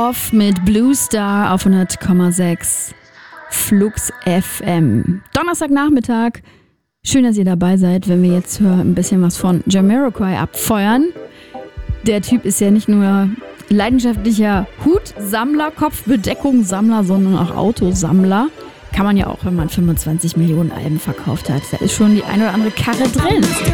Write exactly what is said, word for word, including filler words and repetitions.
Off mit Blue Star auf hundert Komma sechs Flux F M. Donnerstagnachmittag. Schön, dass ihr dabei seid, wenn wir jetzt ein bisschen was von Jamiroquai abfeuern. Der Typ ist ja nicht nur leidenschaftlicher Hutsammler, Kopfbedeckungssammler, sondern auch Autosammler. Kann man ja auch, wenn man fünfundzwanzig Millionen Alben verkauft hat. Da ist schon die eine oder andere Karre drin.